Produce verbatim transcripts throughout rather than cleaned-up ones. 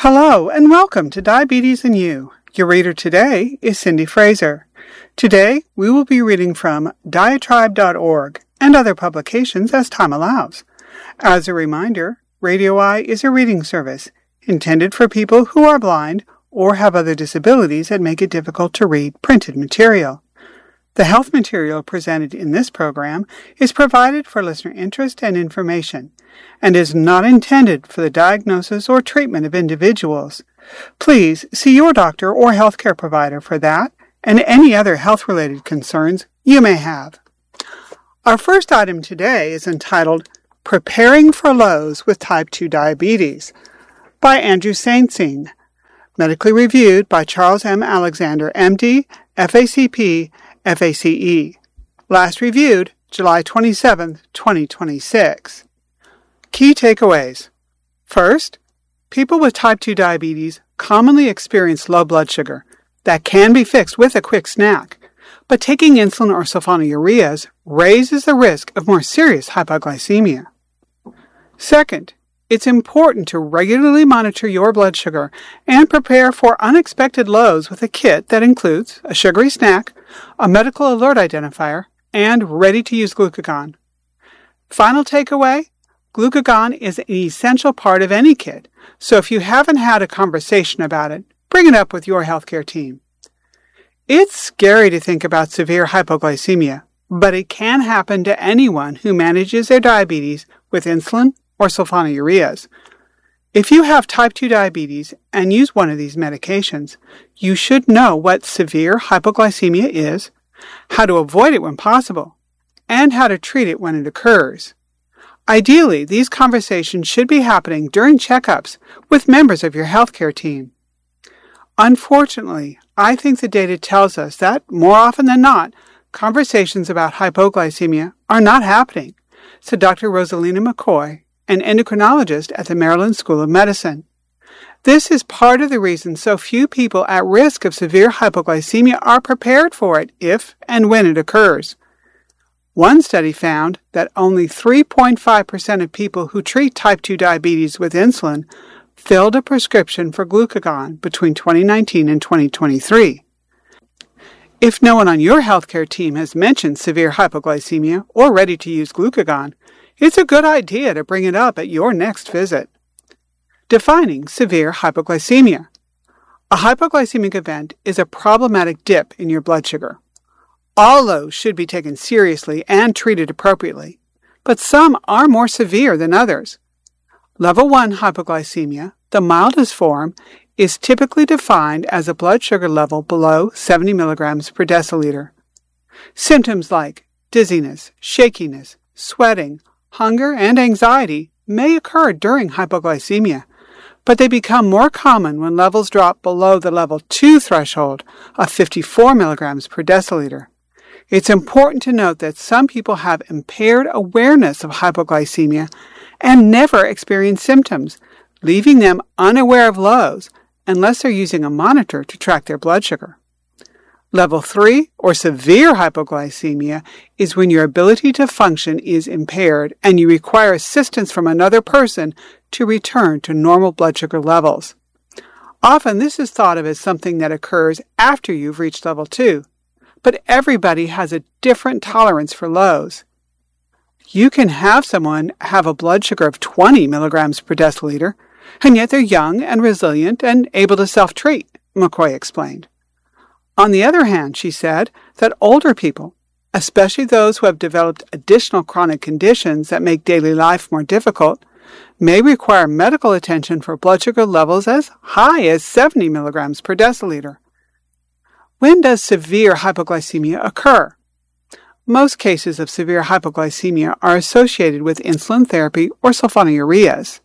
Hello and welcome to Diabetes and You. Your reader today is Cindy Fraser. Today we will be reading from diatribe dot org and other publications as time allows. As a reminder, Radio Eye is a reading service intended for people who are blind or have other disabilities that make it difficult to read printed material. The health material presented in this program is provided for listener interest and information and is not intended for the diagnosis or treatment of individuals. Please see your doctor or healthcare provider for that and any other health-related concerns you may have. Our first item today is entitled Preparing for Lows with Type two Diabetes by Andrew Saintsing, medically reviewed by Charles M. Alexander, M D, F A C P, F A C E. Last reviewed July twenty-seventh, twenty twenty-six. Key takeaways. First, people with type two diabetes commonly experience low blood sugar that can be fixed with a quick snack, but taking insulin or sulfonylureas raises the risk of more serious hypoglycemia. Second, it's important to regularly monitor your blood sugar and prepare for unexpected lows with a kit that includes a sugary snack, a medical alert identifier, and ready-to-use glucagon. Final takeaway, glucagon is an essential part of any kit, so if you haven't had a conversation about it, bring it up with your healthcare team. It's scary to think about severe hypoglycemia, but it can happen to anyone who manages their diabetes with insulin or sulfonylureas. If you have type two diabetes and use one of these medications, you should know what severe hypoglycemia is, how to avoid it when possible, and how to treat it when it occurs. Ideally, these conversations should be happening during checkups with members of your healthcare team. Unfortunately, I think the data tells us that, more often than not, conversations about hypoglycemia are not happening, said Doctor Rosalina McCoy, an endocrinologist at the Maryland School of Medicine. This is part of the reason so few people at risk of severe hypoglycemia are prepared for it if and when it occurs. One study found that only three point five percent of people who treat type two diabetes with insulin filled a prescription for glucagon between twenty nineteen and twenty twenty-three. If no one on your healthcare team has mentioned severe hypoglycemia or ready-to-use glucagon, it's a good idea to bring it up at your next visit. Defining severe hypoglycemia. A hypoglycemic event is a problematic dip in your blood sugar. All lows should be taken seriously and treated appropriately, but some are more severe than others. Level one hypoglycemia, the mildest form, is typically defined as a blood sugar level below seventy milligrams per deciliter. Symptoms like dizziness, shakiness, sweating, hunger, and anxiety may occur during hypoglycemia, but they become more common when levels drop below the level two threshold of fifty-four milligrams per deciliter. It's important to note that some people have impaired awareness of hypoglycemia and never experience symptoms, leaving them unaware of lows unless they're using a monitor to track their blood sugar. Level three, or severe hypoglycemia, is when your ability to function is impaired and you require assistance from another person to return to normal blood sugar levels. Often this is thought of as something that occurs after you've reached level two, but everybody has a different tolerance for lows. You can have someone have a blood sugar of twenty milligrams per deciliter, and yet they're young and resilient and able to self-treat, McCoy explained. On the other hand, she said that older people, especially those who have developed additional chronic conditions that make daily life more difficult, may require medical attention for blood sugar levels as high as seventy milligrams per deciliter. When does severe hypoglycemia occur? Most cases of severe hypoglycemia are associated with insulin therapy or sulfonylureas.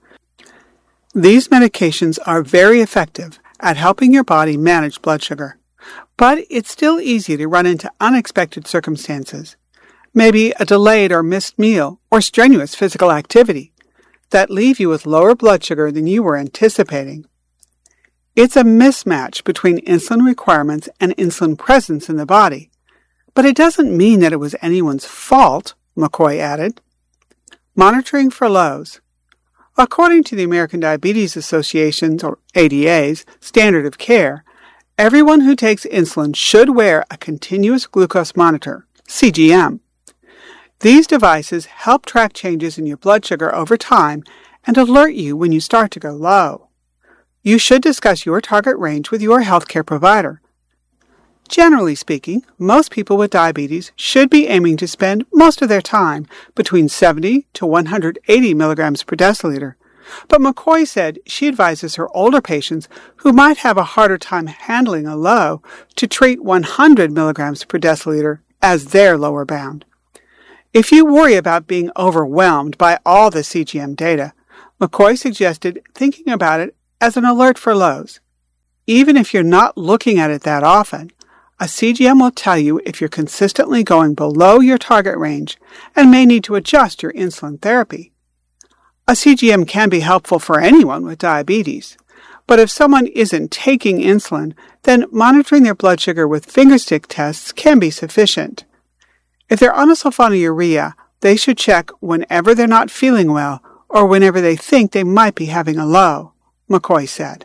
These medications are very effective at helping your body manage blood sugar. But it's still easy to run into unexpected circumstances, maybe a delayed or missed meal or strenuous physical activity, that leave you with lower blood sugar than you were anticipating. It's a mismatch between insulin requirements and insulin presence in the body, but it doesn't mean that it was anyone's fault, McCoy added. Monitoring for lows. According to the American Diabetes Association's, or A D A's, standard of care, everyone who takes insulin should wear a continuous glucose monitor, C G M. These devices help track changes in your blood sugar over time and alert you when you start to go low. You should discuss your target range with your healthcare provider. Generally speaking, most people with diabetes should be aiming to spend most of their time between seventy to one hundred eighty milligrams per deciliter. But McCoy said she advises her older patients who might have a harder time handling a low to treat one hundred milligrams per deciliter as their lower bound. If you worry about being overwhelmed by all the C G M data, McCoy suggested thinking about it as an alert for lows. Even if you're not looking at it that often, a C G M will tell you if you're consistently going below your target range and may need to adjust your insulin therapy. A C G M can be helpful for anyone with diabetes, but if someone isn't taking insulin, then monitoring their blood sugar with fingerstick tests can be sufficient. If they're on a sulfonylurea, they should check whenever they're not feeling well or whenever they think they might be having a low, McCoy said.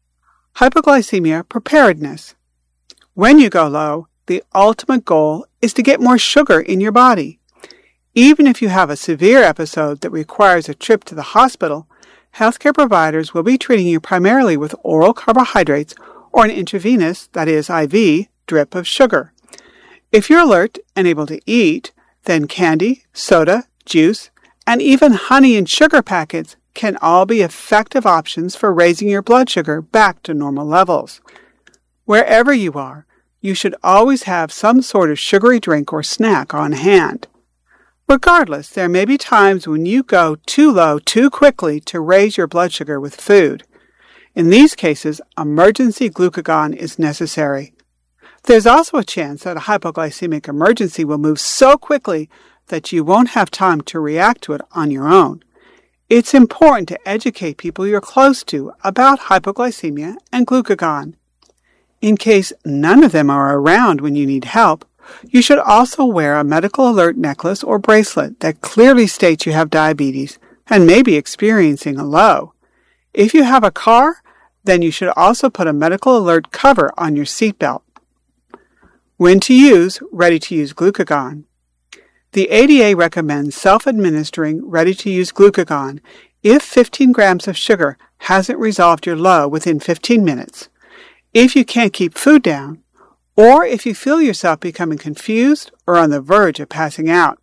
Hypoglycemia preparedness. When you go low, the ultimate goal is to get more sugar in your body. Even if you have a severe episode that requires a trip to the hospital, healthcare providers will be treating you primarily with oral carbohydrates or an intravenous, that is I V, drip of sugar. If you're alert and able to eat, then candy, soda, juice, and even honey and sugar packets can all be effective options for raising your blood sugar back to normal levels. Wherever you are, you should always have some sort of sugary drink or snack on hand. Regardless, there may be times when you go too low too quickly to raise your blood sugar with food. In these cases, emergency glucagon is necessary. There's also a chance that a hypoglycemic emergency will move so quickly that you won't have time to react to it on your own. It's important to educate people you're close to about hypoglycemia and glucagon. In case none of them are around when you need help, you should also wear a medical alert necklace or bracelet that clearly states you have diabetes and may be experiencing a low. If you have a car, then you should also put a medical alert cover on your seatbelt. When to use ready-to-use glucagon. The A D A recommends self-administering ready-to-use glucagon if fifteen grams of sugar hasn't resolved your low within fifteen minutes. If you can't keep food down, or if you feel yourself becoming confused or on the verge of passing out.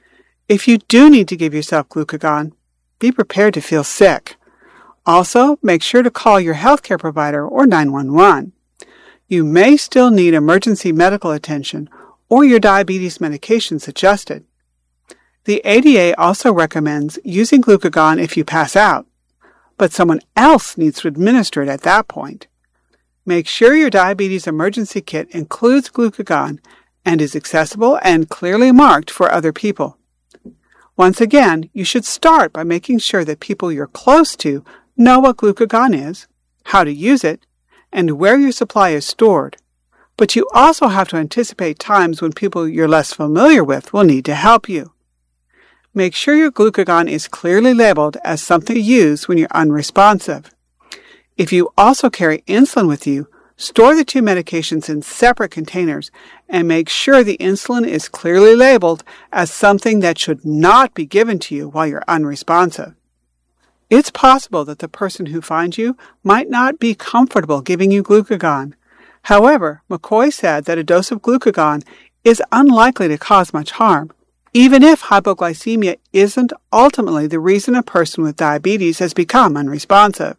If you do need to give yourself glucagon, be prepared to feel sick. Also, make sure to call your healthcare provider or nine one one. You may still need emergency medical attention or your diabetes medications adjusted. The A D A also recommends using glucagon if you pass out, but someone else needs to administer it at that point. Make sure your diabetes emergency kit includes glucagon and is accessible and clearly marked for other people. Once again, you should start by making sure that people you're close to know what glucagon is, how to use it, and where your supply is stored. But you also have to anticipate times when people you're less familiar with will need to help you. Make sure your glucagon is clearly labeled as something to use when you're unresponsive. If you also carry insulin with you, store the two medications in separate containers and make sure the insulin is clearly labeled as something that should not be given to you while you're unresponsive. It's possible that the person who finds you might not be comfortable giving you glucagon. However, McCoy said that a dose of glucagon is unlikely to cause much harm, even if hypoglycemia isn't ultimately the reason a person with diabetes has become unresponsive.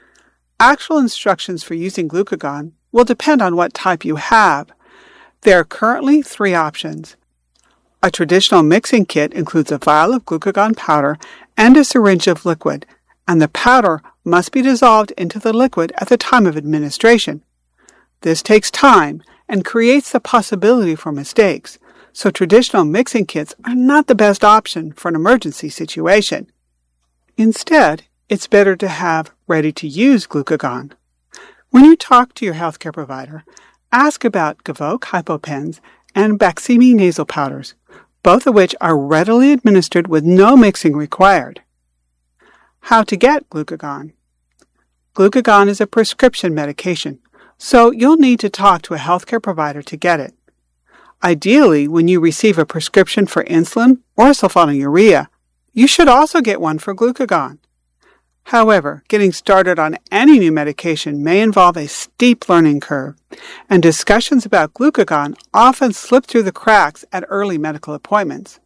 Actual instructions for using glucagon will depend on what type you have. There are currently three options. A traditional mixing kit includes a vial of glucagon powder and a syringe of liquid, and the powder must be dissolved into the liquid at the time of administration. This takes time and creates the possibility for mistakes, so traditional mixing kits are not the best option for an emergency situation. Instead, it's better to have ready-to-use glucagon. When you talk to your healthcare provider, ask about Gvoke HypoPens and Baqsimi nasal powders, both of which are readily administered with no mixing required. How to get glucagon. Glucagon is a prescription medication, so you'll need to talk to a healthcare provider to get it. Ideally, when you receive a prescription for insulin or sulfonylurea, you should also get one for glucagon. However, getting started on any new medication may involve a steep learning curve, and discussions about glucagon often slip through the cracks at early medical appointments.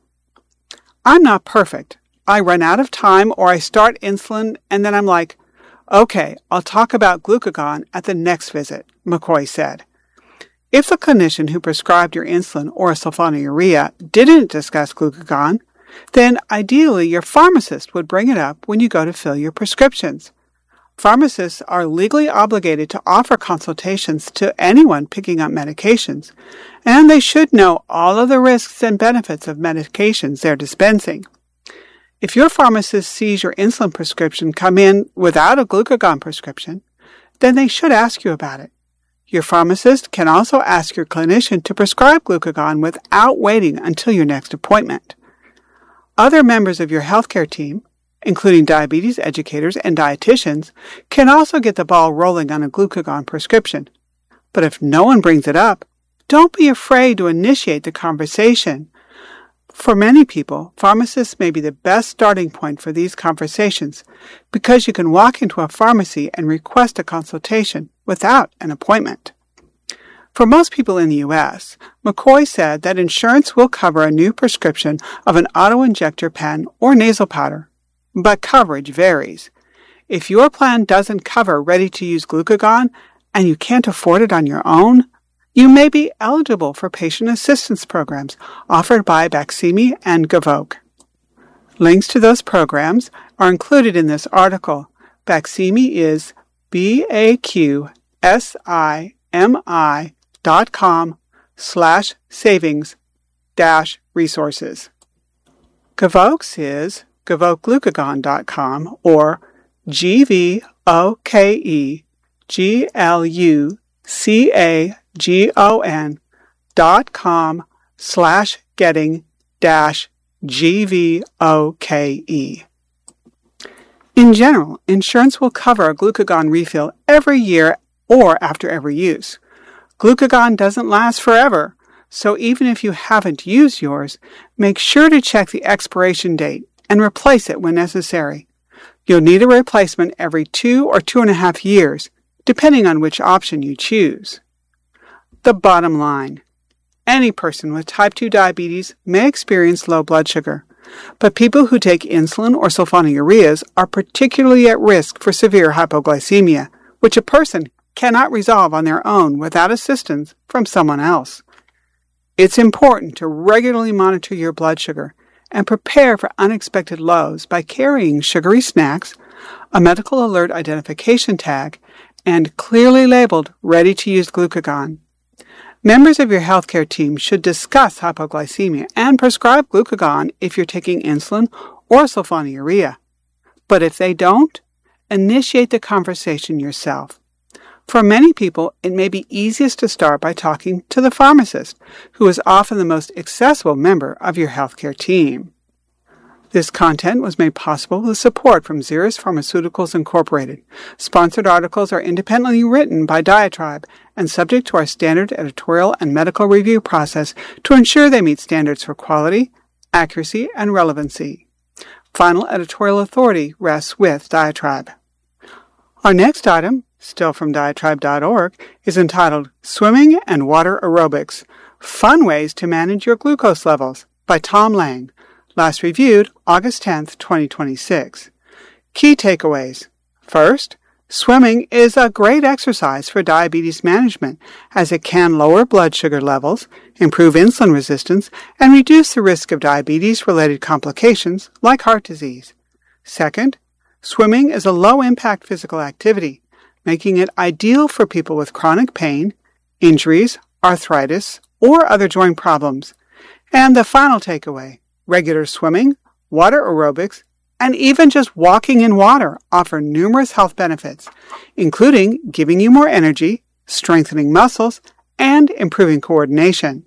I'm not perfect. I run out of time or I start insulin and then I'm like, okay, I'll talk about glucagon at the next visit, McCoy said. If the clinician who prescribed your insulin or sulfonylurea didn't discuss glucagon, then ideally your pharmacist would bring it up when you go to fill your prescriptions. Pharmacists are legally obligated to offer consultations to anyone picking up medications, and they should know all of the risks and benefits of medications they're dispensing. If your pharmacist sees your insulin prescription come in without a glucagon prescription, then they should ask you about it. Your pharmacist can also ask your clinician to prescribe glucagon without waiting until your next appointment. Other members of your healthcare team, including diabetes educators and dietitians, can also get the ball rolling on a glucagon prescription. But if no one brings it up, don't be afraid to initiate the conversation. For many people, pharmacists may be the best starting point for these conversations because you can walk into a pharmacy and request a consultation without an appointment. For most people in the U S, McCoy said that insurance will cover a new prescription of an auto-injector pen or nasal powder, but coverage varies. If your plan doesn't cover ready-to-use glucagon and you can't afford it on your own, you may be eligible for patient assistance programs offered by Baqsimi and Gvoke. Links to those programs are included in this article. Baqsimi is B A Q S I M I dot com slash savings dash resources. Gvoke's is gvokeglucagon dot com or G V O K E G L U C A G O N dot com slash getting dash G V O K E. In general, insurance will cover a glucagon refill every year or after every use. Glucagon doesn't last forever, so even if you haven't used yours, make sure to check the expiration date and replace it when necessary. You'll need a replacement every two or two and a half years, depending on which option you choose. The bottom line. Any person with type two diabetes may experience low blood sugar, but people who take insulin or sulfonylureas are particularly at risk for severe hypoglycemia, which a person cannot resolve on their own without assistance from someone else. It's important to regularly monitor your blood sugar and prepare for unexpected lows by carrying sugary snacks, a medical alert identification tag, and clearly labeled ready-to-use glucagon. Members of your healthcare team should discuss hypoglycemia and prescribe glucagon if you're taking insulin or sulfonylurea. But if they don't, initiate the conversation yourself. For many people, it may be easiest to start by talking to the pharmacist, who is often the most accessible member of your healthcare team. This content was made possible with support from Xeris Pharmaceuticals Incorporated. Sponsored articles are independently written by Diatribe and subject to our standard editorial and medical review process to ensure they meet standards for quality, accuracy, and relevancy. Final editorial authority rests with Diatribe. Our next item, still from diatribe dot org, is entitled Swimming and Water Aerobics, Fun Ways to Manage Your Glucose Levels by Tom Lang, last reviewed August tenth, twenty twenty-six. Key takeaways. First, swimming is a great exercise for diabetes management as it can lower blood sugar levels, improve insulin resistance, and reduce the risk of diabetes-related complications like heart disease. Second, swimming is a low-impact physical activity, making it ideal for people with chronic pain, injuries, arthritis, or other joint problems. And the final takeaway, regular swimming, water aerobics, and even just walking in water offer numerous health benefits, including giving you more energy, strengthening muscles, and improving coordination.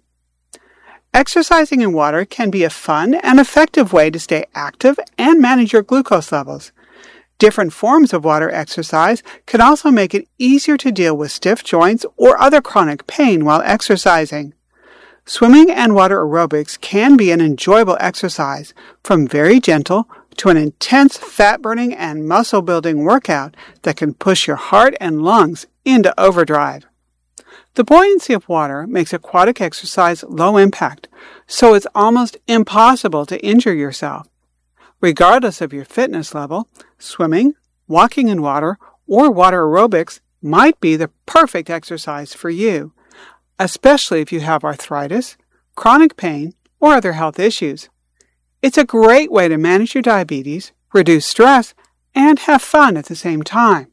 Exercising in water can be a fun and effective way to stay active and manage your glucose levels. Different forms of water exercise can also make it easier to deal with stiff joints or other chronic pain while exercising. Swimming and water aerobics can be an enjoyable exercise, from very gentle to an intense fat-burning and muscle-building workout that can push your heart and lungs into overdrive. The buoyancy of water makes aquatic exercise low impact, so it's almost impossible to injure yourself. Regardless of your fitness level, swimming, walking in water, or water aerobics might be the perfect exercise for you, especially if you have arthritis, chronic pain, or other health issues. It's a great way to manage your diabetes, reduce stress, and have fun at the same time.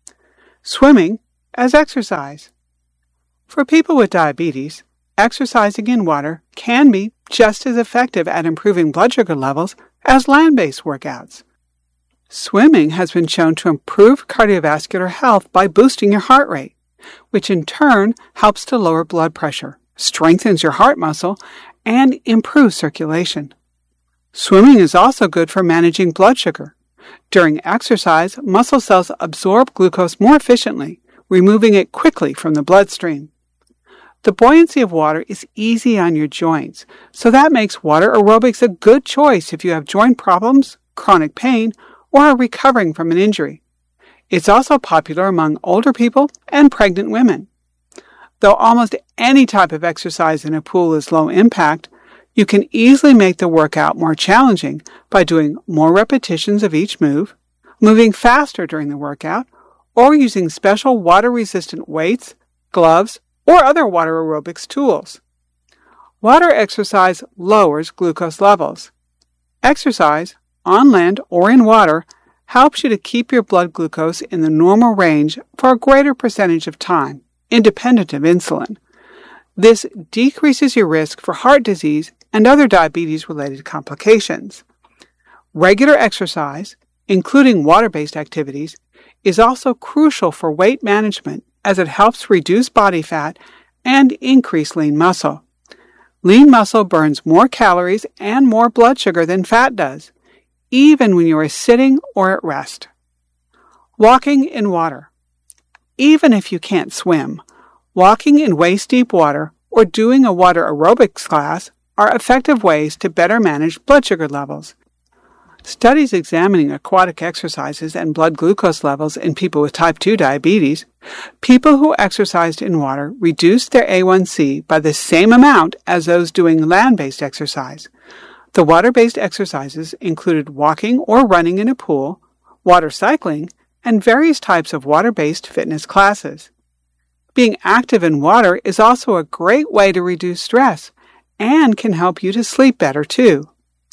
Swimming as exercise. For people with diabetes, exercising in water can be just as effective at improving blood sugar levels as land-based workouts. Swimming has been shown to improve cardiovascular health by boosting your heart rate, which in turn helps to lower blood pressure, strengthens your heart muscle, and improves circulation. Swimming is also good for managing blood sugar. During exercise, muscle cells absorb glucose more efficiently, removing it quickly from the bloodstream. The buoyancy of water is easy on your joints, so that makes water aerobics a good choice if you have joint problems, chronic pain, or are recovering from an injury. It's also popular among older people and pregnant women. Though almost any type of exercise in a pool is low impact, you can easily make the workout more challenging by doing more repetitions of each move, moving faster during the workout, or using special water-resistant weights, gloves, or other water aerobics tools. Water exercise lowers glucose levels. Exercise, on land or in water, helps you to keep your blood glucose in the normal range for a greater percentage of time, independent of insulin. This decreases your risk for heart disease and other diabetes-related complications. Regular exercise, including water-based activities, is also crucial for weight management as it helps reduce body fat and increase lean muscle. Lean muscle burns more calories and more blood sugar than fat does, even when you are sitting or at rest. Walking in water. Even if you can't swim, walking in waist-deep water or doing a water aerobics class are effective ways to better manage blood sugar levels. Studies examining aquatic exercises and blood glucose levels in people with type two diabetes, people who exercised in water reduced their A one C by the same amount as those doing land-based exercise. The water-based exercises included walking or running in a pool, water cycling, and various types of water-based fitness classes. Being active in water is also a great way to reduce stress and can help you to sleep better too.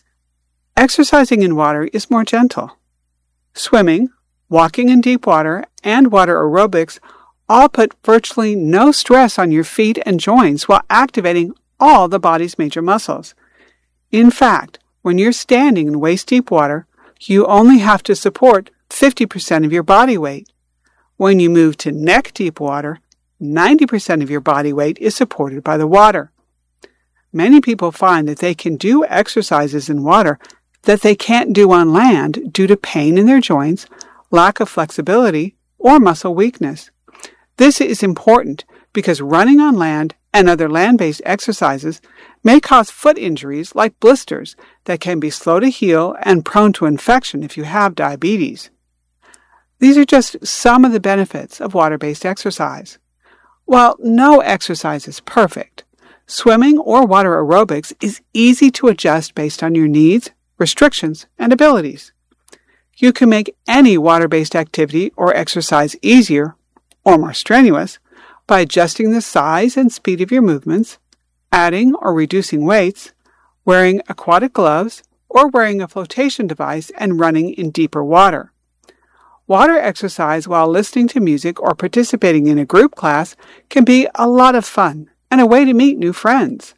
Exercising in water is more gentle. Swimming, walking in deep water, and water aerobics all put virtually no stress on your feet and joints while activating all the body's major muscles. In fact, when you're standing in waist-deep water, you only have to support fifty percent of your body weight. When you move to neck-deep water, ninety percent of your body weight is supported by the water. Many people find that they can do exercises in water that they can't do on land due to pain in their joints, lack of flexibility, or muscle weakness. This is important because running on land and other land-based exercises may cause foot injuries like blisters that can be slow to heal and prone to infection if you have diabetes. These are just some of the benefits of water-based exercise. While no exercise is perfect, swimming or water aerobics is easy to adjust based on your needs, restrictions, and abilities. You can make any water-based activity or exercise easier or more strenuous by adjusting the size and speed of your movements, adding or reducing weights, wearing aquatic gloves, or wearing a flotation device and running in deeper water. Water exercise while listening to music or participating in a group class can be a lot of fun and a way to meet new friends.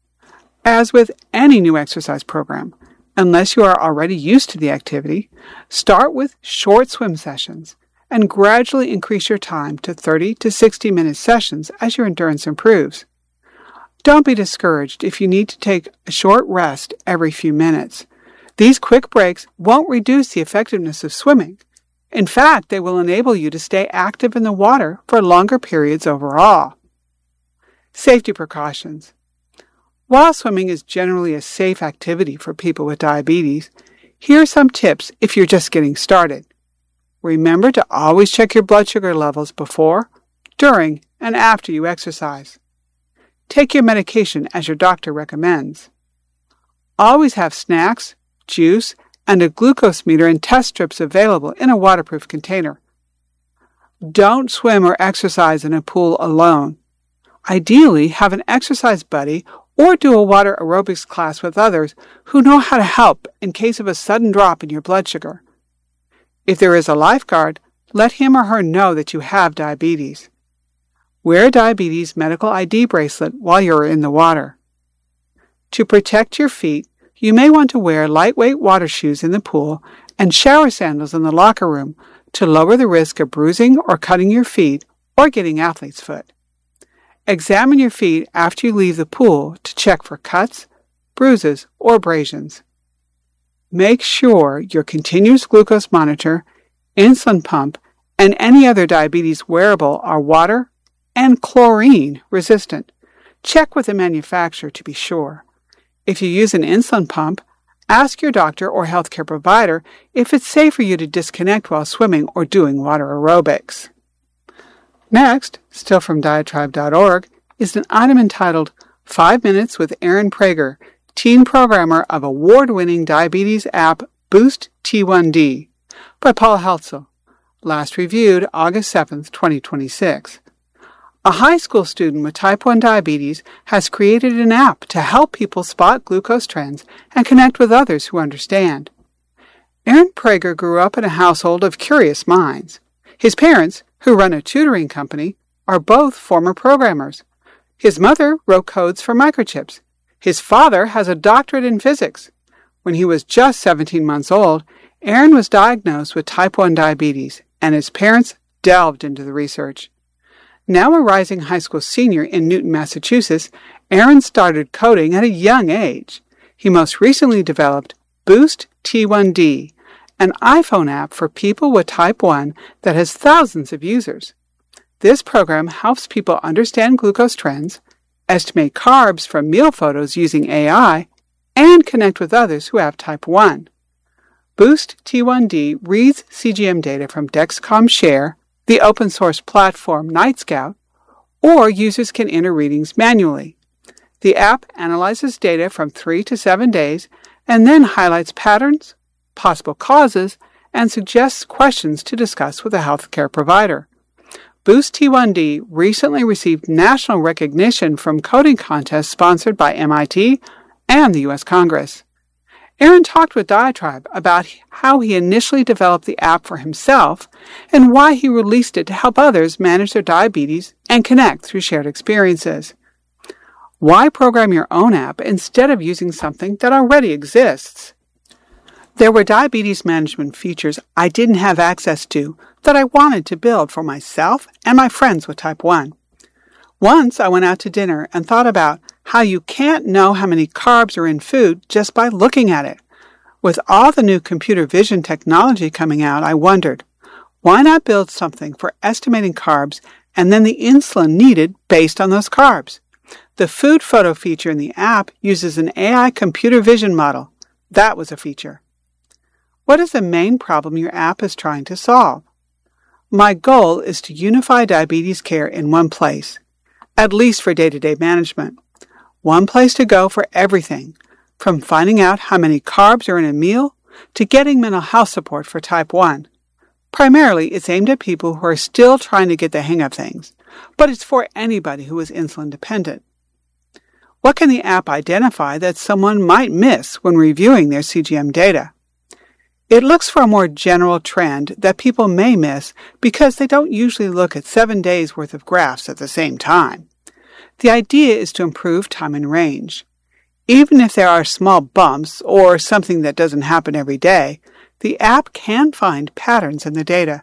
As with any new exercise program, unless you are already used to the activity, start with short swim sessions and gradually increase your time to thirty to sixty minute sessions as your endurance improves. Don't be discouraged if you need to take a short rest every few minutes. These quick breaks won't reduce the effectiveness of swimming In fact, they will enable you to stay active in the water for longer periods overall. Safety precautions. While swimming is generally a safe activity for people with diabetes, here are some tips if you're just getting started. Remember to always check your blood sugar levels before, during, and after you exercise. Take your medication as your doctor recommends. Always have snacks, juice, and a glucose meter and test strips available in a waterproof container. Don't swim or exercise in a pool alone. Ideally, have an exercise buddy or do a water aerobics class with others who know how to help in case of a sudden drop in your blood sugar. If there is a lifeguard, let him or her know that you have diabetes. Wear a diabetes medical I D bracelet while you are in the water. To protect your feet, you may want to wear lightweight water shoes in the pool and shower sandals in the locker room to lower the risk of bruising or cutting your feet or getting athlete's foot. Examine your feet after you leave the pool to check for cuts, bruises, or abrasions. Make sure your continuous glucose monitor, insulin pump, and any other diabetes wearable are water and chlorine resistant. Check with the manufacturer to be sure. If you use an insulin pump, ask your doctor or healthcare provider if it's safe for you to disconnect while swimming or doing water aerobics. Next, still from diatribe dot org, is an item entitled Five Minutes with Aaron Prager, teen programmer of award-winning diabetes app Boost T one D, by Paul Heltzel, last reviewed August seventh, twenty twenty-six. A high school student with type one diabetes has created an app to help people spot glucose trends and connect with others who understand. Aaron Prager grew up in a household of curious minds. His parents, who run a tutoring company, are both former programmers. His mother wrote codes for microchips. His father has a doctorate in physics. When he was just seventeen months old, Aaron was diagnosed with type one diabetes, and his parents delved into the research. Now a rising high school senior in Newton, Massachusetts, Aaron started coding at a young age. He most recently developed Boost T one D, an iPhone app for people with type one that has thousands of users. This program helps people understand glucose trends, estimate carbs from meal photos using A I, and connect with others who have type one. Boost T one D reads C G M data from Dexcom Share, the open-source platform NightScout, or users can enter readings manually. The app analyzes data from three to seven days and then highlights patterns, possible causes, and suggests questions to discuss with a healthcare provider. Boost T one D recently received national recognition from coding contests sponsored by M I T and the U S Congress. Aaron talked with Diatribe about how he initially developed the app for himself and why he released it to help others manage their diabetes and connect through shared experiences. Why program your own app instead of using something that already exists? There were diabetes management features I didn't have access to that I wanted to build for myself and my friends with type one. Once I went out to dinner and thought about how you can't know how many carbs are in food just by looking at it. With all the new computer vision technology coming out, I wondered, why not build something for estimating carbs and then the insulin needed based on those carbs? The food photo feature in the app uses an A I computer vision model. That was a feature. What is the main problem your app is trying to solve? My goal is to unify diabetes care in one place, at least for day-to-day management. One place to go for everything, from finding out how many carbs are in a meal to getting mental health support for type one. Primarily, it's aimed at people who are still trying to get the hang of things, but it's for anybody who is insulin dependent. What can the app identify that someone might miss when reviewing their C G M data? It looks for a more general trend that people may miss because they don't usually look at seven days' worth of graphs at the same time. The idea is to improve time in range. Even if there are small bumps or something that doesn't happen every day, the app can find patterns in the data.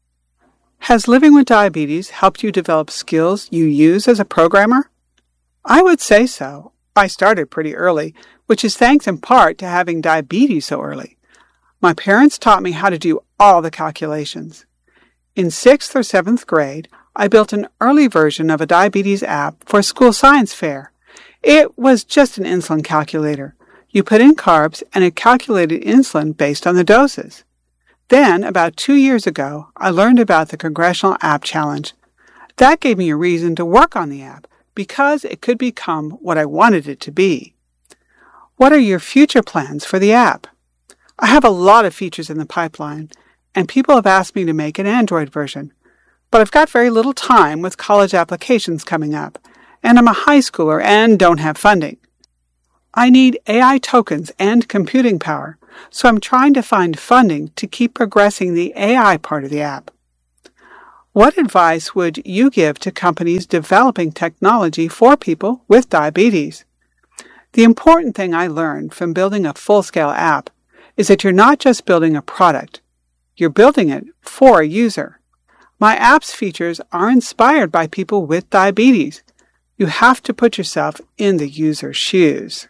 Has living with diabetes helped you develop skills you use as a programmer? I would say so. I started pretty early, which is thanks in part to having diabetes so early. My parents taught me how to do all the calculations. In sixth or seventh grade, I built an early version of a diabetes app for a school science fair. It was just an insulin calculator. You put in carbs and it calculated insulin based on the doses. Then, about two years ago, I learned about the Congressional App Challenge. That gave me a reason to work on the app because it could become what I wanted it to be. What are your future plans for the app? I have a lot of features in the pipeline, and people have asked me to make an Android version. But I've got very little time with college applications coming up, and I'm a high schooler and don't have funding. I need A I tokens and computing power, so I'm trying to find funding to keep progressing the A I part of the app. What advice would you give to companies developing technology for people with diabetes? The important thing I learned from building a full-scale app is that you're not just building a product. You're building it for a user. My app's features are inspired by people with diabetes. You have to put yourself in the user's shoes.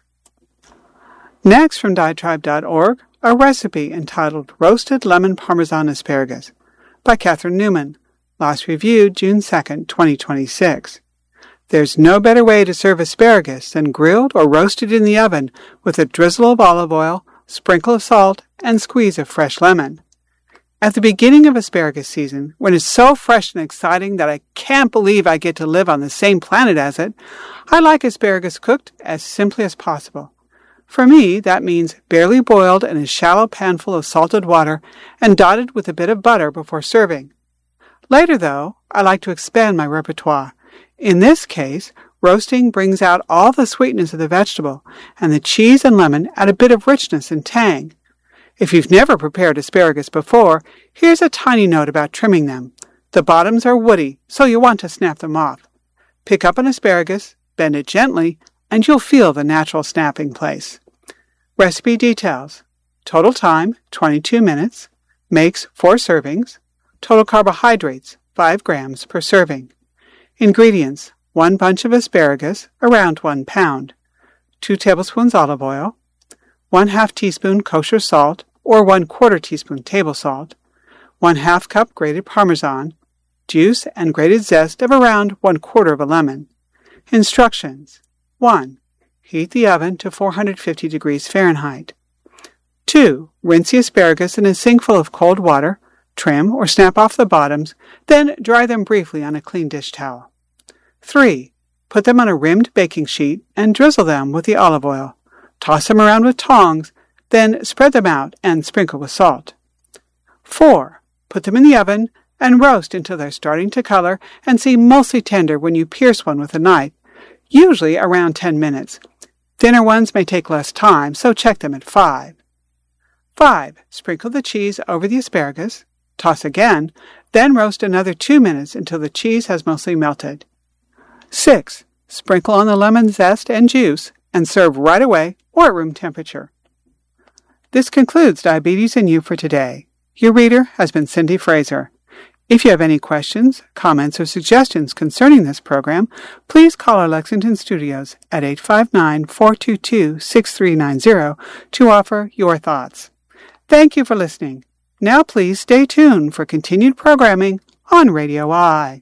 Next from diatribe dot org, a recipe entitled Roasted Lemon Parmesan Asparagus by Catherine Newman, last reviewed June second, twenty twenty-six. There's no better way to serve asparagus than grilled or roasted in the oven with a drizzle of olive oil, sprinkle of salt, and squeeze of fresh lemon. At the beginning of asparagus season, when it's so fresh and exciting that I can't believe I get to live on the same planet as it, I like asparagus cooked as simply as possible. For me, that means barely boiled in a shallow panful of salted water and dotted with a bit of butter before serving. Later, though, I like to expand my repertoire. In this case, roasting brings out all the sweetness of the vegetable, and the cheese and lemon add a bit of richness and tang. If you've never prepared asparagus before, here's a tiny note about trimming them. The bottoms are woody, so you'll want to snap them off. Pick up an asparagus, bend it gently, and you'll feel the natural snapping place. Recipe details. Total time, twenty-two minutes. Makes four servings. Total carbohydrates, five grams per serving. Ingredients. One bunch of asparagus, around one pound. Two tablespoons olive oil. One half teaspoon kosher salt, or one quarter teaspoon table salt. One half cup grated Parmesan. Juice and grated zest of around one quarter of a lemon. Instructions. one. Heat the oven to four hundred fifty degrees Fahrenheit. two. Rinse the asparagus in a sinkful of cold water, trim or snap off the bottoms, then dry them briefly on a clean dish towel. three. Put them on a rimmed baking sheet and drizzle them with the olive oil. Toss them around with tongs, then spread them out and sprinkle with salt. four. Put them in the oven and roast until they're starting to color and seem mostly tender when you pierce one with a knife, usually around ten minutes. Thinner ones may take less time, so check them at five. five. Sprinkle the cheese over the asparagus, toss again, then roast another two minutes until the cheese has mostly melted. six. Sprinkle on the lemon zest and juice and serve right away or at room temperature. This concludes Diabetes and You for today. Your reader has been Cindy Fraser. If you have any questions, comments, or suggestions concerning this program, please call our Lexington studios at eight five nine, four two two, six three nine zero to offer your thoughts. Thank you for listening. Now please stay tuned for continued programming on Radio I.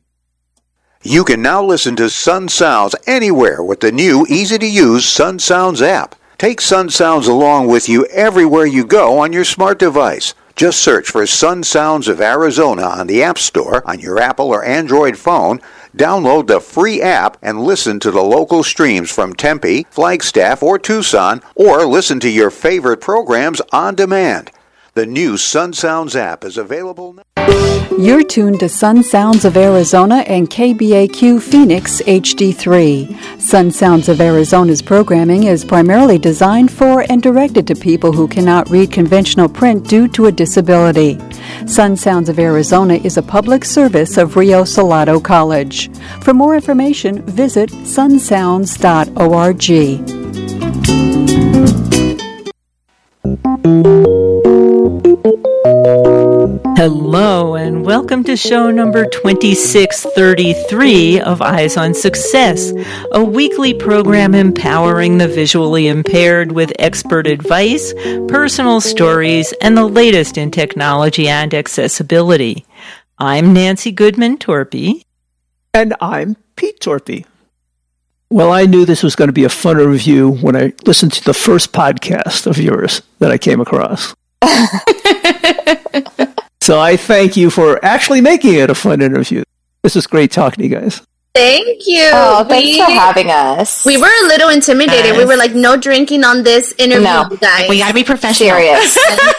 You can now listen to Sun Sounds anywhere with the new, easy-to-use Sun Sounds app. Take Sun Sounds along with you everywhere you go on your smart device. Just search for Sun Sounds of Arizona on the App Store on your Apple or Android phone, download the free app, and listen to the local streams from Tempe, Flagstaff, or Tucson, or listen to your favorite programs on demand. The new Sun Sounds app is available now. You're tuned to Sun Sounds of Arizona and K B A Q Phoenix H D three. Sun Sounds of Arizona's programming is primarily designed for and directed to people who cannot read conventional print due to a disability. Sun Sounds of Arizona is a public service of Rio Salado College. For more information, visit sun sounds dot org. Hello, and welcome to show number twenty-six thirty-three of Eyes on Success, a weekly program empowering the visually impaired with expert advice, personal stories, and the latest in technology and accessibility. I'm Nancy Goodman Torpy. And I'm Pete Torpy. Well, I knew this was going to be a fun review when I listened to the first podcast of yours that I came across. So I thank you for actually making it a fun interview. This is great talking to you guys. Thank you. Oh, thanks we, for having us. We were a little intimidated. Yes. We were like, no drinking on this interview, no. guys. We gotta be professional. Serious.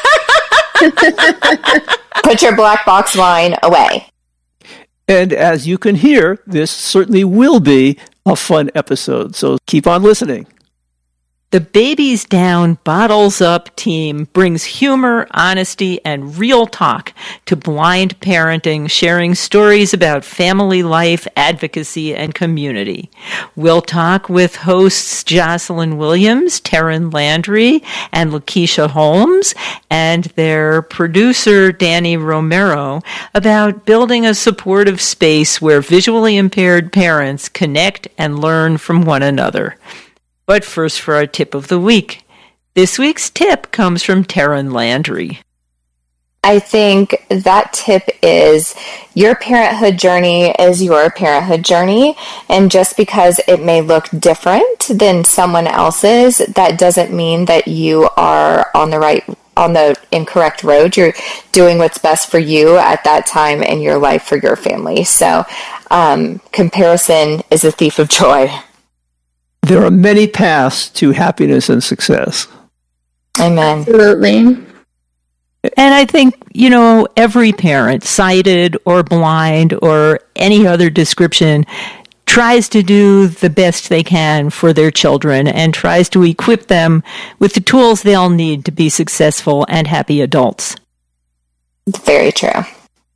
Put your black box wine away. And as you can hear, this certainly will be a fun episode, so keep on listening. The Babies Down, Bottles Up team brings humor, honesty, and real talk to blind parenting, sharing stories about family life, advocacy, and community. We'll talk with hosts Jocelyn Williams, Taryn Landry, and Lakeisha Holmes, and their producer, Danny Romero, about building a supportive space where visually impaired parents connect and learn from one another. But first for our tip of the week. This week's tip comes from Taryn Landry. I think that tip is your parenthood journey is your parenthood journey. And just because it may look different than someone else's, that doesn't mean that you are on the right on the incorrect road. You're doing what's best for you at that time in your life for your family. So um, comparison is a thief of joy. There are many paths to happiness and success. Amen. Absolutely. And I think, you know, every parent, sighted or blind or any other description, tries to do the best they can for their children and tries to equip them with the tools they'll need to be successful and happy adults. Very true.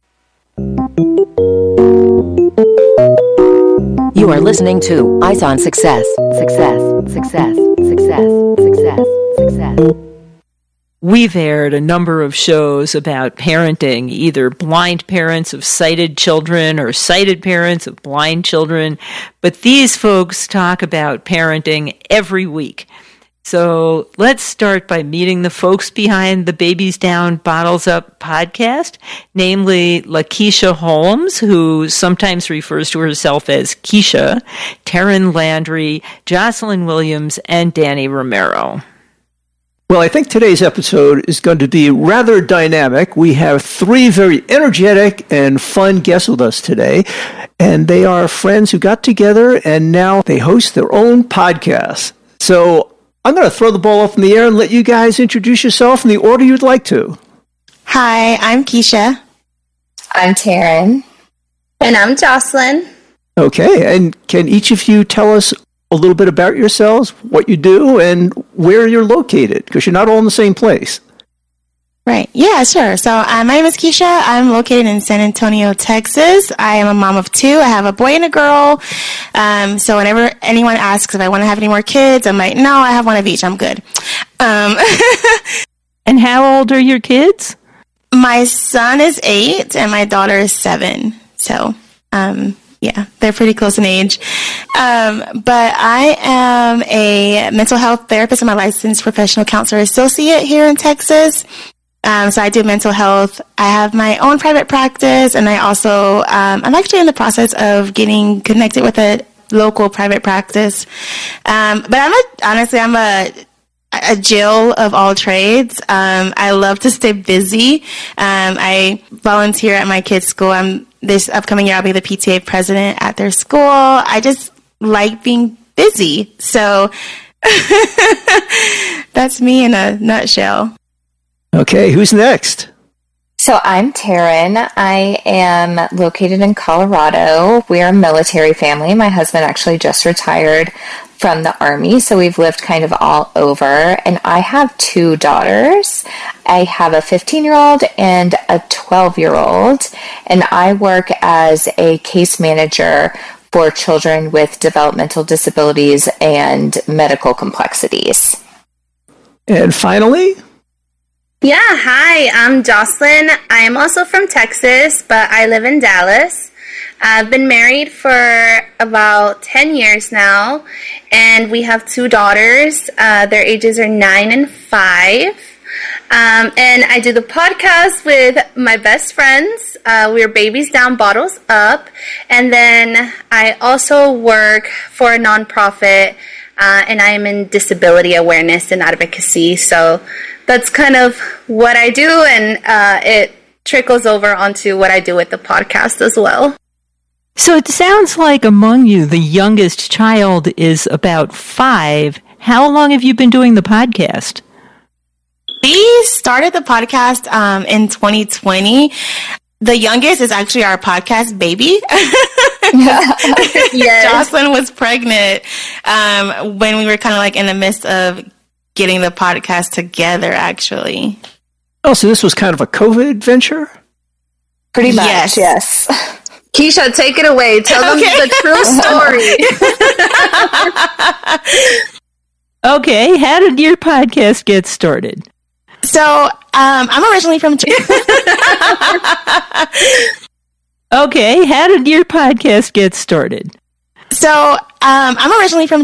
You are listening to Eyes on Success. Success, success, success, success, success. We've aired a number of shows about parenting, either blind parents of sighted children or sighted parents of blind children, but these folks talk about parenting every week. So let's start by meeting the folks behind the Babies Down, Bottles Up podcast, namely Lakeisha Holmes, who sometimes refers to herself as Keisha, Taryn Landry, Jocelyn Williams, and Danny Romero. Well, I think today's episode is going to be rather dynamic. We have three very energetic and fun guests with us today, and they are friends who got together, and now they host their own podcast. So I'm going to throw the ball up in the air and let you guys introduce yourself in the order you'd like to. Hi, I'm Keisha. I'm Taryn. And I'm Jocelyn. Okay, and can each of you tell us a little bit about yourselves, what you do, and where you're located? Because you're not all in the same place. Right. Yeah, sure. So uh, my name is Keisha. I'm located in San Antonio, Texas. I am a mom of two. I have a boy and a girl. Um, so whenever anyone asks if I want to have any more kids, I'm like, no, I have one of each. I'm good. Um, and how old are your kids? My son is eight and my daughter is seven. So, um, yeah, they're pretty close in age. Um, but I am a mental health therapist. I'm a licensed professional counselor associate here in Texas. Um, so I do mental health. I have my own private practice, and I also, um, I'm actually in the process of getting connected with a local private practice. Um, but I'm a, honestly, I'm a, a Jill of all trades. Um, I love to stay busy. Um, I volunteer at my kids' school. I'm, this upcoming year, I'll be the P T A president at their school. I just like being busy. So that's me in a nutshell. Okay, who's next? So I'm Taryn. I am located in Colorado. We're a military family. My husband actually just retired from the Army, so we've lived kind of all over. And I have two daughters. I have a fifteen-year-old and a twelve-year-old. And I work as a case manager for children with developmental disabilities and medical complexities. And finally? Yeah, hi, I'm Jocelyn. I am also from Texas, but I live in Dallas. I've been married for about ten years now, and we have two daughters. Uh, their ages are nine and five. Um, and I do the podcast with my best friends. Uh, we're Babies Down, Bottles Up. And then I also work for a nonprofit, uh, and I am in disability awareness and advocacy. So that's kind of what I do, and uh, it trickles over onto what I do with the podcast as well. So it sounds like among you, the youngest child is about five. How long have you been doing the podcast? We started the podcast um, in twenty twenty. The youngest is actually our podcast baby. Yes. Jocelyn was pregnant um, when we were kind of like in the midst of getting the podcast together, actually. Oh, so this was kind of a COVID venture? Pretty much, Yes. yes. Keisha, take it away. Tell them Okay. the true story. Okay, how did your podcast get started? So um, I'm originally from... Okay, how did your podcast get started? So um, I'm originally from